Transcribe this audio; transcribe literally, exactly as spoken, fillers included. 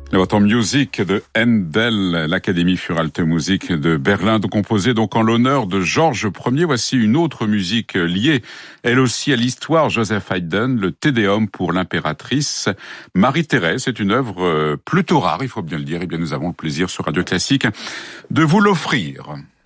Votre musique de Handel, l'Académie für Alte Musik de Berlin, composée donc en l'honneur de Georges Ier. Voici une autre musique liée, elle aussi à l'histoire, Joseph Haydn, le Te Deum pour l'impératrice Marie-Thérèse. C'est une œuvre plutôt rare, il faut bien le dire. Et bien, nous avons le plaisir sur Radio Classique de vous l'offrir.